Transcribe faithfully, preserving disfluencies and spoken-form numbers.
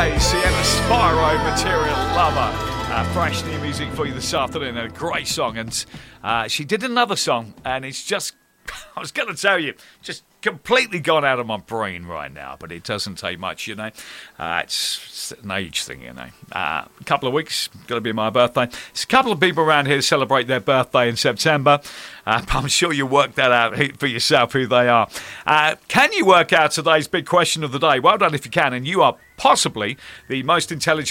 Hey, Sienna Spyro, Material Lover. Uh, fresh new music for you this afternoon. A great song. And uh, she did another song, and it's just, I was going to tell you, just completely gone out of my brain right now, but it doesn't take much, you know. Uh, it's an age thing, you know. Uh, a couple of weeks, going to be my birthday. There's a couple of people around here to celebrate their birthday in September. Uh, I'm sure you work that out for yourself, who they are. Uh, can you work out today's big question of the day? Well done if you can, and you are possibly the most intelligent